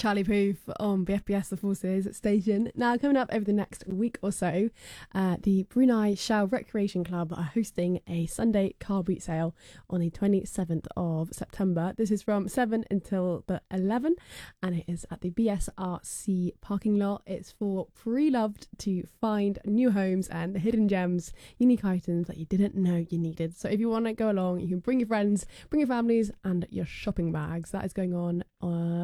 Charlie Puth on BFBS The Forces station. Now, coming up over the next week or so, the Brunei Shell Recreation Club are hosting a Sunday car boot sale on the 27th of September. This is from 7 until the 11, and it is at the BSRC parking lot. It's for pre-loved to find new homes and hidden gems, unique items that you didn't know you needed. So if you want to go along, you can bring your friends, bring your families, and your shopping bags. That is going on